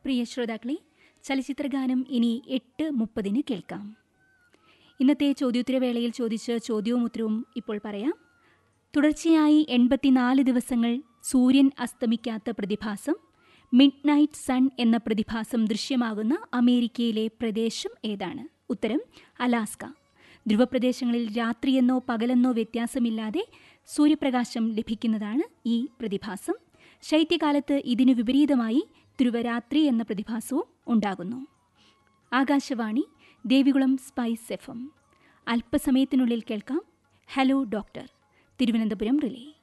പ്രിയ ശ്രോതാക്കളെ, ചലച്ചിത്രഗാനം ഇനി 8:30 കേൾക്കാം. ഇന്നത്തെ ചോദ്യോത്തരവേളയിൽ ചോദിച്ച ചോദ്യവും ഉത്തരവും ഇപ്പോൾ പറയാം. തുടർച്ചയായി 84 ദിവസങ്ങൾ സൂര്യൻ അസ്തമിക്കാത്ത പ്രതിഭാസം, മിഡ് നൈറ്റ് സൺ എന്ന പ്രതിഭാസം ദൃശ്യമാകുന്ന അമേരിക്കയിലെ പ്രദേശം ഏതാണ്? ഉത്തരം അലാസ്ക. ധ്രുവപ്രദേശങ്ങളിൽ രാത്രിയെന്നോ പകലെന്നോ വ്യത്യാസമില്ലാതെ സൂര്യപ്രകാശം ലഭിക്കുന്നതാണ് ഈ പ്രതിഭാസം. ശൈത്യകാലത്ത് ഇതിനു വിപരീതമായി ധ്രുവരാത്രി എന്ന പ്രതിഭാസവും ഉണ്ടാകുന്നു. Akashvani, Devikulam spice FM. അല്പസമയത്തിനുള്ളിൽ കേൾക്കാം ഹലോ ഡോക്ടർ, തിരുവനന്തപുരം റിലേ.